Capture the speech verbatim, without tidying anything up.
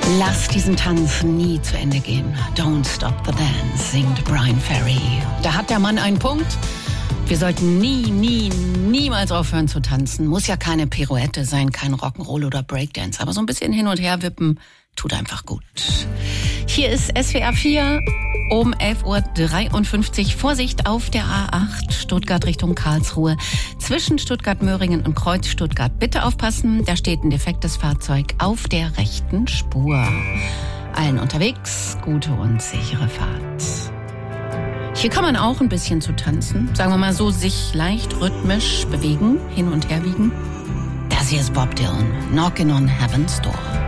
Lass diesen Tanz nie zu Ende gehen. Don't stop the dance, singt Brian Ferry. Da hat der Mann einen Punkt. Wir sollten nie, nie, niemals aufhören zu tanzen. Muss ja keine Pirouette sein, kein Rock'n'Roll oder Breakdance. Aber so ein bisschen hin und her wippen tut einfach gut. Hier ist S W R vier um elf Uhr dreiundfünfzig. Vorsicht auf der A acht, Stuttgart Richtung Karlsruhe. Zwischen Stuttgart-Möhringen und Kreuz Stuttgart. Bitte aufpassen, da steht ein defektes Fahrzeug auf der rechten Spur. Allen unterwegs, gute und sichere Fahrt. Hier kann man auch ein bisschen zu tanzen. Sagen wir mal so, sich leicht rhythmisch bewegen, hin und her wiegen. Das hier ist Bob Dylan, Knockin' on Heaven's Door.